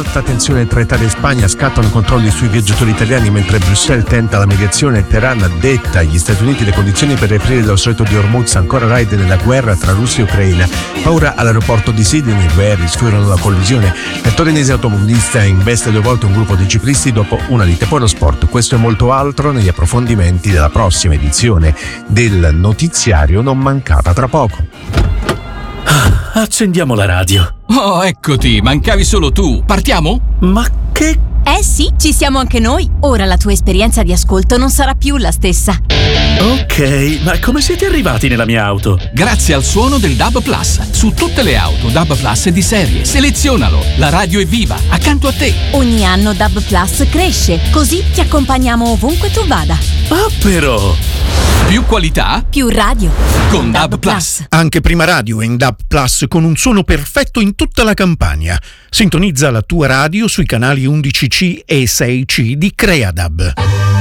alta tensione tra Italia e Spagna, scattano i controlli sui viaggiatori italiani mentre Bruxelles tenta la mediazione. Teheran detta agli Stati Uniti le condizioni per riaprire lo stretto di Hormuz, ancora raid nella guerra tra Russia e Ucraina. Paura all'aeroporto di Sydney, i VR sfiorano la collisione. Il torinese automobilista investe 2 volte un gruppo di ciclisti dopo una lite. Poi lo sport, questo e molto altro negli approfondimenti della prossima edizione del notiziario non mancata tra poco. Accendiamo la radio. Oh, eccoti, mancavi solo tu. Partiamo? Ma che... Sì, ci siamo anche noi. Ora la tua esperienza di ascolto non sarà più la stessa. Ok, ma come siete arrivati nella mia auto? Grazie al suono del DAB Plus. Su tutte le auto DAB Plus è di serie. Selezionalo. La radio è viva, accanto a te. Ogni anno DAB Plus cresce, così ti accompagniamo ovunque tu vada. Ah, però... Più qualità, più radio. Con DAB Plus. Anche Prima Radio è in DAB Plus con un suono perfetto in tutta la Campania. Sintonizza la tua radio sui canali 11C e 6C di CreaDAB.